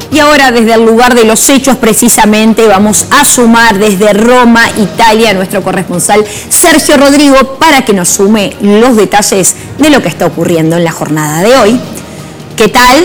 Y ahora desde el lugar de los hechos precisamente vamos a sumar desde Roma, Italia, a nuestro corresponsal Sergio Rodrigo para que nos sume los detalles de lo que está ocurriendo en la jornada de hoy. ¿Qué tal?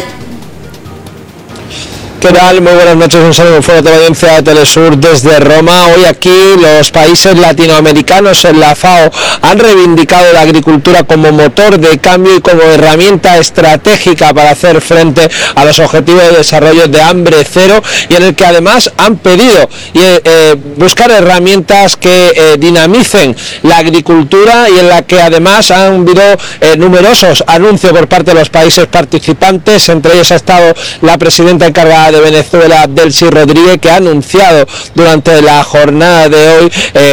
¿Qué tal? Muy buenas noches, un saludo fuerte de audiencia de Telesur desde Roma. Hoy aquí los países latinoamericanos en la FAO han reivindicado la agricultura como motor de cambio y como herramienta estratégica para hacer frente a los objetivos de desarrollo de hambre cero, y en el que además han pedido buscar herramientas que dinamicen la agricultura, y en la que además han habido numerosos anuncios por parte de los países participantes. Entre ellos ha estado la presidenta encargada de Venezuela, Delcy Rodríguez, que ha anunciado durante la jornada de hoy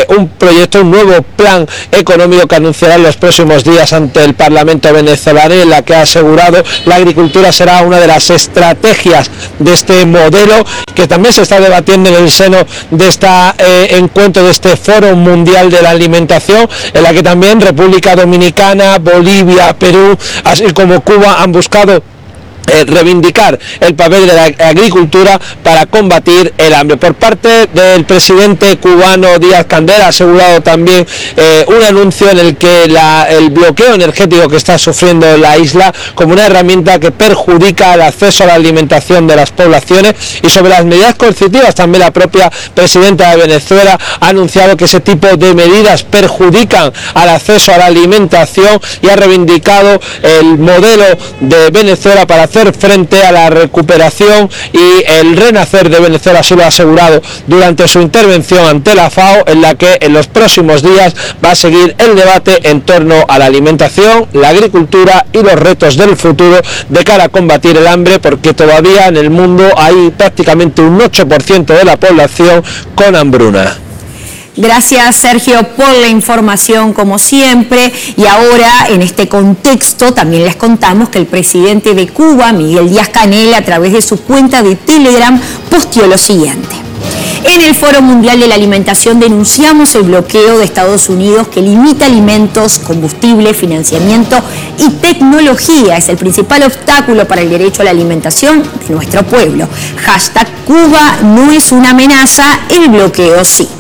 un nuevo plan económico que anunciará en los próximos días ante el Parlamento venezolano, en la que ha asegurado la agricultura será una de las estrategias de este modelo, que también se está debatiendo en el seno de este encuentro, de este Foro Mundial de la Alimentación, en la que también República Dominicana, Bolivia, Perú, así como Cuba han buscado reivindicar el papel de la agricultura para combatir el hambre. Por parte del presidente cubano Díaz-Canel ha asegurado también un anuncio en el que el bloqueo energético que está sufriendo la isla como una herramienta que perjudica el acceso a la alimentación de las poblaciones. Y sobre las medidas coercitivas, también la propia presidenta de Venezuela ha anunciado que ese tipo de medidas perjudican al acceso a la alimentación, y ha reivindicado el modelo de Venezuela para hacer frente a la recuperación y el renacer de Venezuela. Así lo ha asegurado durante su intervención ante la FAO, en la que en los próximos días va a seguir el debate en torno a la alimentación, la agricultura y los retos del futuro de cara a combatir el hambre, porque todavía en el mundo hay prácticamente un 8% de la población con hambruna. Gracias, Sergio, por la información como siempre. Y ahora, en este contexto, también les contamos que el presidente de Cuba, Miguel Díaz-Canel, a través de su cuenta de Telegram, posteó lo siguiente: en el Foro Mundial de la Alimentación denunciamos el bloqueo de Estados Unidos que limita alimentos, combustible, financiamiento y tecnología. Es el principal obstáculo para el derecho a la alimentación de nuestro pueblo. #Cuba no es una amenaza, el bloqueo sí.